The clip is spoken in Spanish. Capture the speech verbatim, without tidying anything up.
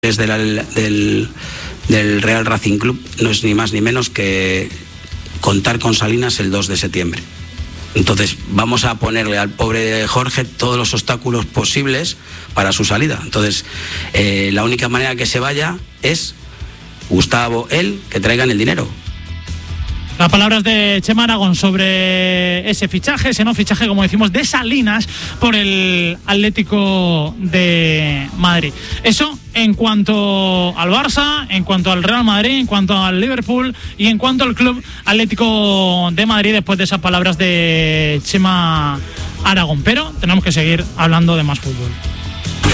Desde el, del, del Real Racing Club no es ni más ni menos que contar con Salinas el dos de septiembre. Entonces vamos a ponerle al pobre Jorge todos los obstáculos posibles para su salida. Entonces eh, la única manera que se vaya es Gustavo, él, que traigan el dinero. Las palabras de Chema Aragón sobre ese fichaje, ese no fichaje, como decimos, de Salinas por el Atlético de Madrid. Eso en cuanto al Barça, en cuanto al Real Madrid, en cuanto al Liverpool y en cuanto al Club Atlético de Madrid, después de esas palabras de Chema Aragón. Pero tenemos que seguir hablando de más fútbol.